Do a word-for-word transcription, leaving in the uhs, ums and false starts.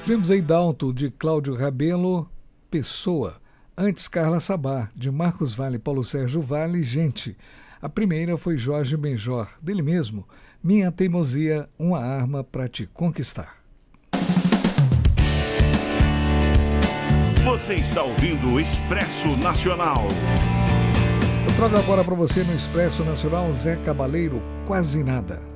Vimos aí Dalto, de Cláudio Rabelo, Pessoa. Antes, Carla Sabá, de Marcos Vale, Paulo Sérgio Vale, Gente. A primeira foi Jorge Benjor, dele mesmo, Minha Teimosia, uma arma para te conquistar. Você está ouvindo o Expresso Nacional. Eu trago agora para você no Expresso Nacional Zé Cabaleiro, Quase Nada.